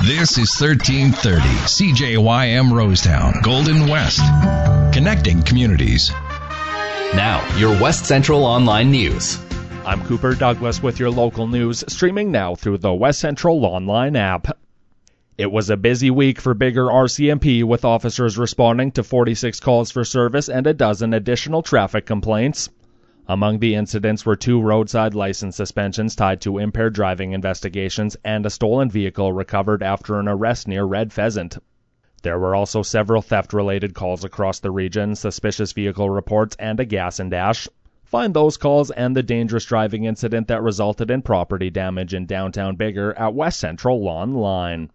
This is 1330 CJYM Rosetown, Golden West. Connecting communities. Now, your West Central Online News. I'm Cooper Douglas with your local news, streaming now through the West Central Online app. It was a busy week for Biggar RCMP, with officers responding to 46 calls for service and a dozen additional traffic complaints. Among the incidents were 2 roadside license suspensions tied to impaired driving investigations and a stolen vehicle recovered after an arrest near Red Pheasant. There were also several theft-related calls across the region, suspicious vehicle reports, and a gas and dash. Find those calls and the dangerous driving incident that resulted in property damage in downtown Biggar at West Central Online.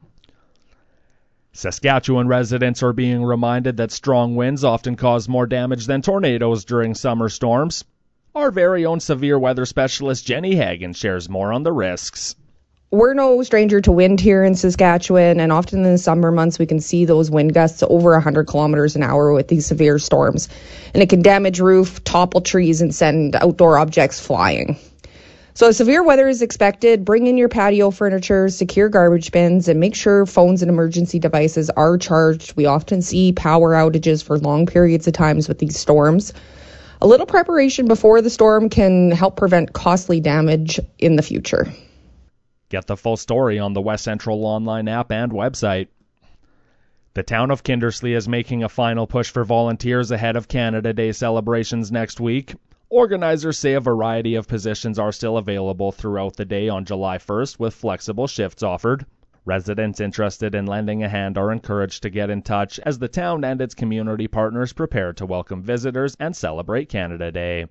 Saskatchewan residents are being reminded that strong winds often cause more damage than tornadoes during summer storms. Our very own severe weather specialist Jenny Hagen shares more on the risks. We're no stranger to wind here in Saskatchewan, and often in the summer months we can see those wind gusts over 100 kilometers an hour with these severe storms. And it can damage roof, topple trees, and send outdoor objects flying. So if severe weather is expected, bring in your patio furniture, secure garbage bins, and make sure phones and emergency devices are charged. We often see power outages for long periods of times with these storms. A little preparation before the storm can help prevent costly damage in the future. Get the full story on the West Central Online app and website. The town of Kindersley is making a final push for volunteers ahead of Canada Day celebrations next week. Organizers say a variety of positions are still available throughout the day on July 1st, with flexible shifts offered. Residents interested in lending a hand are encouraged to get in touch as the town and its community partners prepare to welcome visitors and celebrate Canada Day.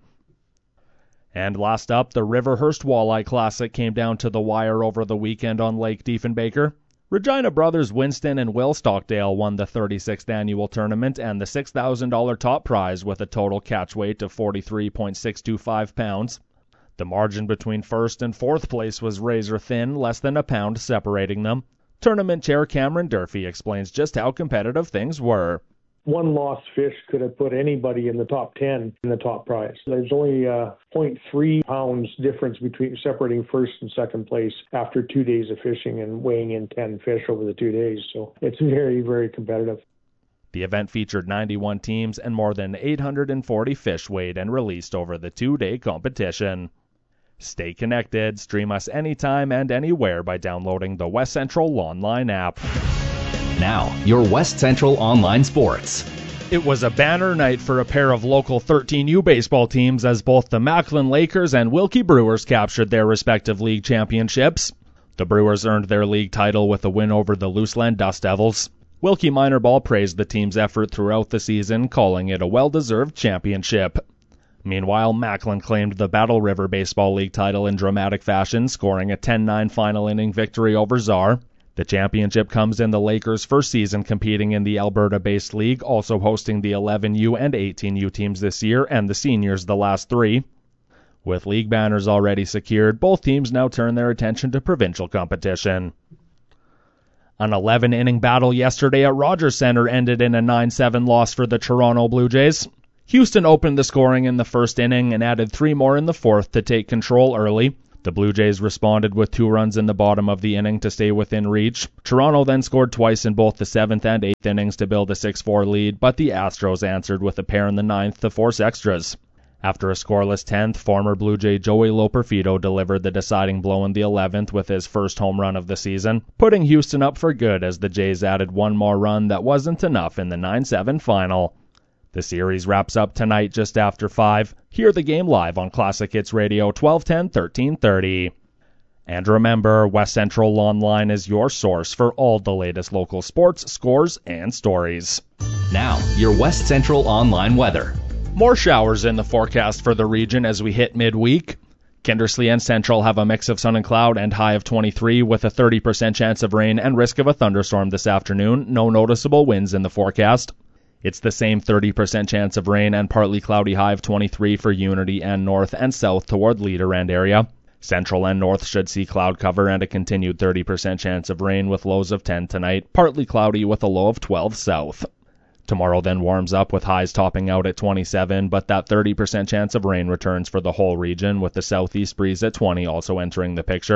And last up, the Riverhurst Walleye Classic came down to the wire over the weekend on Lake Diefenbaker. Regina brothers Winston and Will Stockdale won the 36th annual tournament and the $6,000 top prize with a total catch weight of 43.625 pounds. The margin between first and fourth place was razor thin, less than a pound separating them. Tournament chair Cameron Durfee explains just how competitive things were. One lost fish could have put anybody in the top 10 in the top prize. There's only 0.3 pounds difference between separating first and second place after 2 days of fishing and weighing in 10 fish over the 2 days. So it's very, very competitive. The event featured 91 teams and more than 840 fish weighed and released over the 2-day competition. Stay connected. Stream us anytime and anywhere by downloading the West Central Online app. Now, your West Central Online Sports. It was a banner night for a pair of local 13U baseball teams as both the Macklin Lakers and Wilkie Brewers captured their respective league championships. The Brewers earned their league title with a win over the Luseland Dust Devils. Wilkie Minor Ball praised the team's effort throughout the season, calling it a well-deserved championship. Meanwhile, Macklin claimed the Battle River Baseball League title in dramatic fashion, scoring a 10-9 final inning victory over Czar. The championship comes in the Lakers' first season competing in the Alberta-based league, also hosting the 11U and 18U teams this year and the seniors the last 3. With league banners already secured, both teams now turn their attention to provincial competition. An 11-inning battle yesterday at Rogers Centre ended in a 9-7 loss for the Toronto Blue Jays. Houston opened the scoring in the first inning and added 3 more in the fourth to take control early. The Blue Jays responded with 2 runs in the bottom of the inning to stay within reach. Toronto then scored twice in both the 7th and 8th innings to build a 6-4 lead, but the Astros answered with a pair in the 9th to force extras. After a scoreless 10th, former Blue Jay Joey Loperfido delivered the deciding blow in the 11th with his first home run of the season, putting Houston up for good as the Jays added 1 more run that wasn't enough in the 9-7 final. The series wraps up tonight just after 5. Hear the game live on Classic Hits Radio 1210, 1330. And remember, West Central Online is your source for all the latest local sports, scores, and stories. Now, your West Central Online weather. More showers in the forecast for the region as we hit midweek. Kindersley and Central have a mix of sun and cloud and high of 23 with a 30% chance of rain and risk of a thunderstorm this afternoon. No noticeable winds in the forecast. It's the same 30% chance of rain and partly cloudy high of 23 for Unity and north and south toward Leader End area. Central and north should see cloud cover and a continued 30% chance of rain with lows of 10 tonight, partly cloudy with a low of 12 south. Tomorrow then warms up with highs topping out at 27, but that 30% chance of rain returns for the whole region with the southeast breeze at 20 also entering the picture.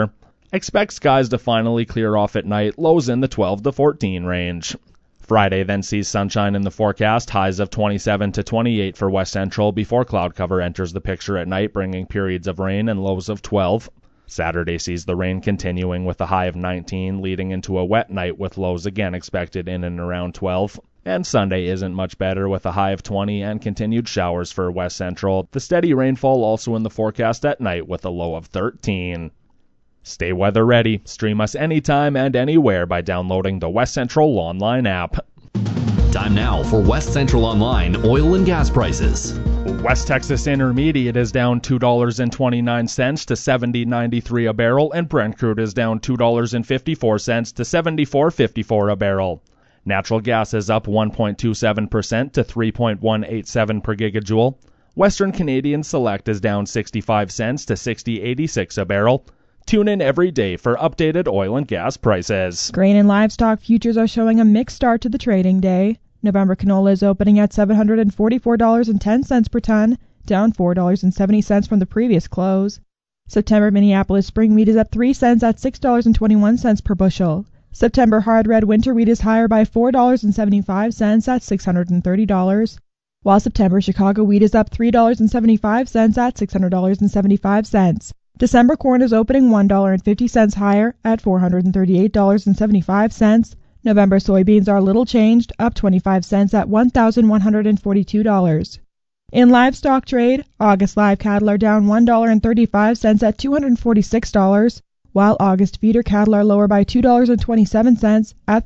Expect skies to finally clear off at night, lows in the 12 to 14 range. Friday then sees sunshine in the forecast, highs of 27 to 28 for West Central before cloud cover enters the picture at night, bringing periods of rain and lows of 12. Saturday sees the rain continuing with a high of 19, leading into a wet night with lows again expected in and around 12. And Sunday isn't much better with a high of 20 and continued showers for West Central. The steady rainfall also in the forecast at night with a low of 13. Stay weather ready. Stream us anytime and anywhere by downloading the West Central Online app. Time now for West Central Online oil and gas prices. West Texas Intermediate is down $2.29 to $70.93 a barrel, and Brent crude is down $2.54 to $74.54 a barrel. Natural gas is up 1.27% to 3.187 per gigajoule. Western Canadian Select is down 65 cents to 60.86 a barrel. Tune in every day for updated oil and gas prices. Grain and livestock futures are showing a mixed start to the trading day. November canola is opening at $744.10 per ton, down $4.70 from the previous close. September Minneapolis spring wheat is up 3 cents at $6.21 per bushel. September hard red winter wheat is higher by $4.75 at $630, while September Chicago wheat is up $3.75 at $600.75. December corn is opening $1.50 higher at $438.75. November soybeans are little changed, up 25 cents at $1,142. In livestock trade, August live cattle are down $1.35 at $246, while August feeder cattle are lower by $2.27 at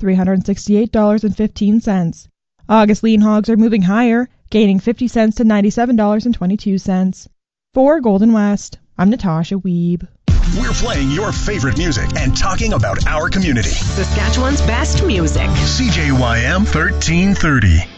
$368.15. August lean hogs are moving higher, gaining 50 cents to $97.22. For Golden West, I'm Natasha Wiebe. We're playing your favorite music and talking about our community. Saskatchewan's best music. CJYM 1330.